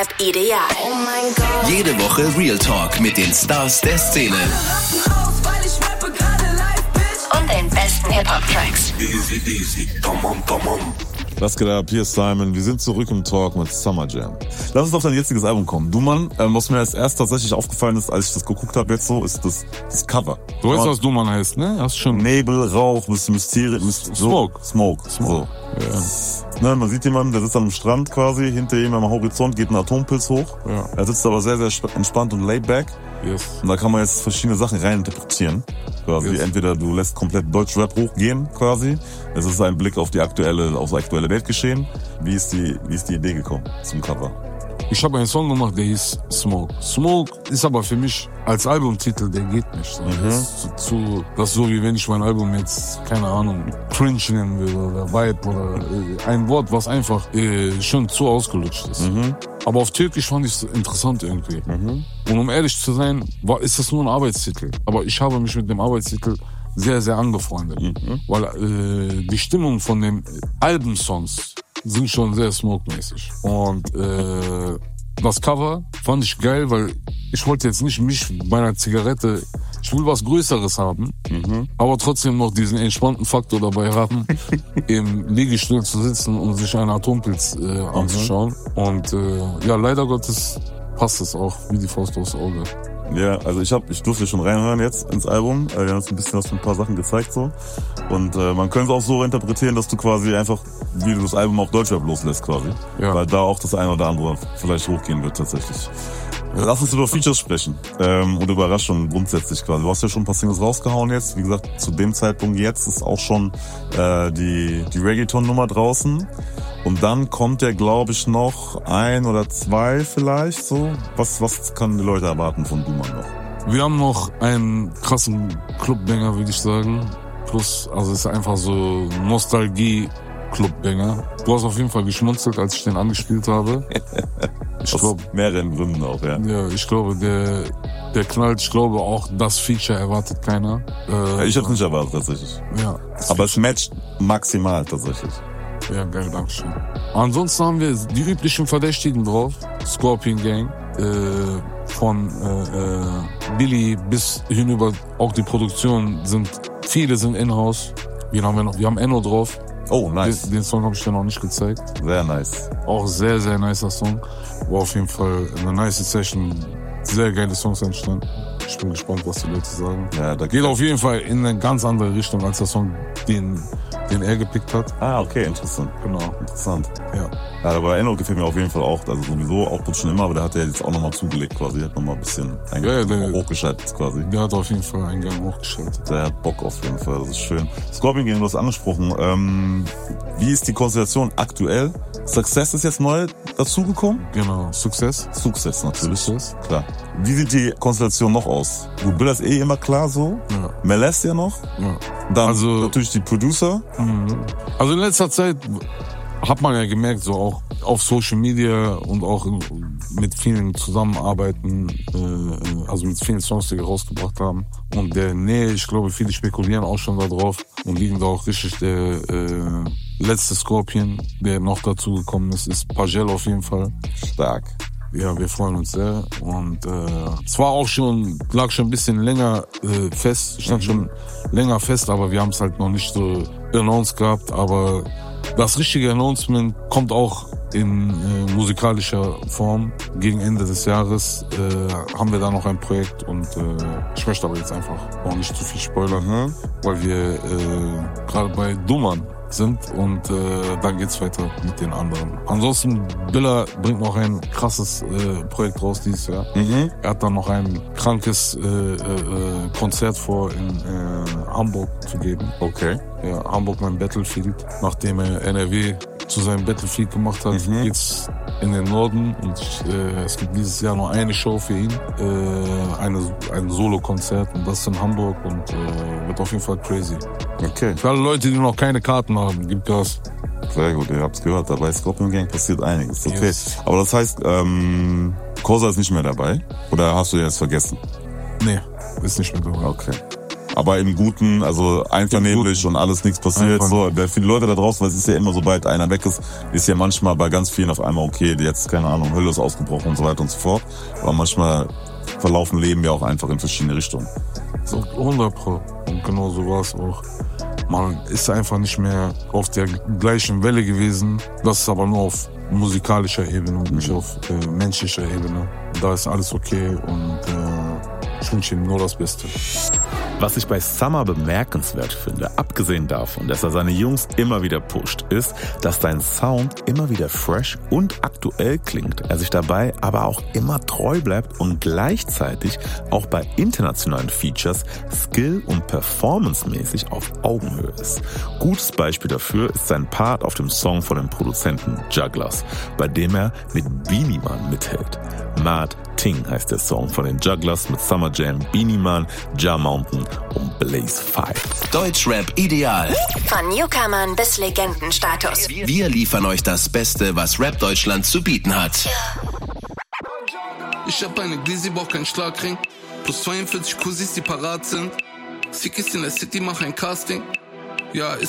Ideal. Oh mein Gott. Jede Woche Real Talk mit den Stars der Szene. Und den besten Hip-Hop-Tracks. Easy. Come on. Was geht ab? Hier ist Simon. Wir sind zurück im Talk mit Summer Jam. Lass uns auf dein jetziges Album kommen. Du Mann, was mir als erst tatsächlich aufgefallen ist, als ich das geguckt habe jetzt so, ist das Cover. Du weißt, was Du Mann heißt, ne? Hast schon. Nebel, Rauch, bisschen Mysterien. Smoke. So. Ja. Ne, man sieht jemanden, der sitzt am Strand quasi, hinter ihm am Horizont geht ein Atompilz hoch. Ja. Er sitzt aber sehr, sehr entspannt und laid back. Yes. Und da kann man jetzt verschiedene Sachen reininterpretieren. Quasi. Yes. Entweder du lässt komplett Deutschrap hochgehen, quasi. Es ist ein Blick auf das aktuelle Weltgeschehen. Wie ist die Idee gekommen zum Cover? Ich habe einen Song gemacht, der hieß Smoke. Smoke ist aber für mich als Albumtitel, der geht nicht. So. Das ist so, wie wenn ich mein Album jetzt, keine Ahnung, Cringe nennen will oder Vibe oder ein Wort, was einfach schon zu ausgelutscht ist. Aber auf Türkisch fand ich es interessant irgendwie. Und um ehrlich zu sein, ist das nur ein Arbeitstitel. Aber ich habe mich mit dem Arbeitstitel sehr, sehr angefreundet. Weil die Stimmung von den Albumsongs sind schon sehr smoke-mäßig. Und das Cover fand ich geil, weil ich wollte jetzt nicht mich bei einer Zigarette, ich will was Größeres haben, aber trotzdem noch diesen entspannten Faktor dabei haben, im Liegestuhl zu sitzen und sich einen Atompilz anzuschauen. Und ja, leider Gottes passt es auch wie die Faust aufs Auge. Ja, also ich durfte schon reinhören jetzt ins Album. Wir haben uns ein bisschen was von ein paar Sachen gezeigt so. Und man könnte es auch so interpretieren, dass du quasi einfach, wie du das Album auf Deutschrap loslässt quasi. Ja. Weil da auch das eine oder andere vielleicht hochgehen wird tatsächlich. Lass uns über Features sprechen und über Überraschungen grundsätzlich quasi. Du hast ja schon ein paar Singles rausgehauen jetzt. Wie gesagt, zu dem Zeitpunkt jetzt ist auch schon die Reggaeton-Nummer draußen. Und dann kommt ja, glaube ich, noch 1 oder 2 vielleicht so. Was können die Leute erwarten von Du Mann noch? Wir haben noch einen krassen Clubbanger, würde ich sagen. Plus, also es ist einfach so Nostalgie-Clubbanger. Du hast auf jeden Fall geschmunzelt, als ich den angespielt habe. Aus mehreren Gründen auch, ja. Ja, ich glaube, der knallt. Ich glaube auch, das Feature erwartet keiner. Ich hab's nicht erwartet, tatsächlich. Ja. Aber es matcht maximal, tatsächlich. Ja, geil, dankeschön. Ansonsten haben wir die üblichen Verdächtigen drauf. Scorpion Gang, von Billy bis hinüber, auch die Produktion viele sind in-house. Wir haben Enno drauf. Oh, nice. Den Song habe ich dir noch nicht gezeigt. Sehr nice. Auch sehr, sehr nicer Song. War auf jeden Fall eine nice Session. Sehr geile Songs entstanden. Ich bin gespannt, was die Leute sagen. Ja, da geht auf jeden Fall in eine ganz andere Richtung als der Song, den er gepickt hat. Ah, okay, interessant. Genau. Interessant. Ja. Ja, aber Enno gefällt mir auf jeden Fall auch. Also sowieso, auch schon immer, aber der hat ja jetzt auch nochmal zugelegt quasi. Der hat nochmal ein bisschen hochgeschaltet quasi. Der hat auf jeden Fall einen Gang hochgeschaltet. Der hat Bock auf jeden Fall, das ist schön. Scorpion Gang, du hast angesprochen. Wie ist die Konstellation aktuell? Success ist jetzt neu dazugekommen? Genau, Success natürlich. Success. Klar. Wie sieht die Konstellation noch aus? Rubilah ist immer klar so. Ja. Melest ja noch. Ja. Dann also, natürlich die Producer. Also in letzter Zeit hat man ja gemerkt, so auch auf Social Media und auch mit vielen Zusammenarbeiten, also mit vielen Songs, die wir rausgebracht haben. Und der Nähe, ich glaube, viele spekulieren auch schon da drauf und liegen da auch richtig. Der letzte Scorpion, der noch dazu gekommen ist Pagel auf jeden Fall. Stark. Ja, wir freuen uns sehr. Und es war auch lag schon ein bisschen länger fest, stand schon länger fest, aber wir haben es halt noch nicht so announced gehabt. Aber das richtige Announcement kommt auch in musikalischer Form. Gegen Ende des Jahres haben wir da noch ein Projekt und ich möchte aber jetzt einfach auch nicht zu viel spoilern, weil wir gerade bei Du Mann sind und dann geht's weiter mit den anderen. Ansonsten, Billa bringt noch ein krasses Projekt raus dieses Jahr. Er hat dann noch ein krankes Konzert vor in Hamburg zu geben. Okay. Ja, Hamburg mein Battlefield. Nachdem er NRW zu seinem Battlefield gemacht hat, geht's in den Norden und es gibt dieses Jahr nur eine Show für ihn, ein Solo-Konzert und das ist in Hamburg und wird auf jeden Fall crazy. Okay. Für alle Leute, die noch keine Karten haben, gibt Gas. Sehr gut, ihr habt's gehört, bei Scorpion Gang passiert einiges. Okay. Yes. Aber das heißt, Kosa ist nicht mehr dabei? Oder hast du den jetzt vergessen? Nee, ist nicht mehr dabei. Okay. aber im Guten, also einvernehmlich und alles, nichts passiert. So, bei vielen Leute da draußen, weil es ist ja immer, sobald einer weg ist ja manchmal bei ganz vielen auf einmal, okay, jetzt, keine Ahnung, Hölle ist ausgebrochen und so weiter und so fort. Aber manchmal verlaufen Leben ja auch einfach in verschiedene Richtungen. So 100%. Und genau so war es auch. Man ist einfach nicht mehr auf der gleichen Welle gewesen. Das ist aber nur auf musikalischer Ebene und nicht auf menschlicher Ebene. Da ist alles okay und ich wünsche ihm nur das Beste. Was ich bei Summer bemerkenswert finde, abgesehen davon, dass er seine Jungs immer wieder pusht, ist, dass sein Sound immer wieder fresh und aktuell klingt. Er sich dabei aber auch immer treu bleibt und gleichzeitig auch bei internationalen Features skill- und performancemäßig auf Augenhöhe ist. Gutes Beispiel dafür ist sein Part auf dem Song von dem Produzenten Jugglers, bei dem er mit Beenie Man mithält. Mad Ting heißt der Song von den Jugglers mit Summer Jam, Beenie Man, Ja Mountain und Blaze 5. Deutschrap ideal. Von Newcomern bis Legendenstatus. Wir liefern euch das Beste, was Rap Deutschland zu bieten hat. Ich hab eine Glizzy, brauch keinen Schlagring. Plus 42 Cousins, die parat sind. Sickies in der City, mach ein Casting. Ja, ist